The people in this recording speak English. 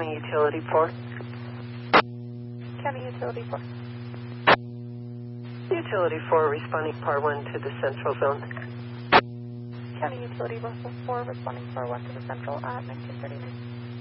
Utility 4. County Utility 4. Utility 4 responding par 1 to the central zone. County Utility Russell 4 responding par 1 to the central at 1939.